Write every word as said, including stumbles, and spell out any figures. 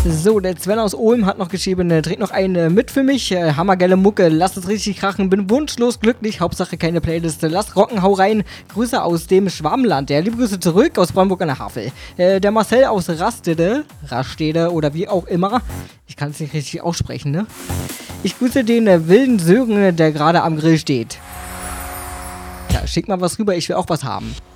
So, der Sven aus Ulm hat noch geschrieben, äh, trägt noch eine mit für mich. Äh, hammergeile Mucke, lasst es richtig krachen, bin wunschlos glücklich, Hauptsache keine Playliste. Lasst rocken, hau rein. Grüße aus dem Schwabenland. Ja, liebe Grüße zurück aus Brandenburg an der Havel. Äh, der Marcel aus Rastede, Rastede oder wie auch immer. Ich kann es nicht richtig aussprechen, ne? Ich grüße den äh, wilden Sören, der gerade am Grill steht. Ja, schick mal was rüber, ich will auch was haben.